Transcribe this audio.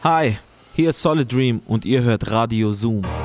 Hi, hier ist Solid Dream und ihr hört Radio Zoom.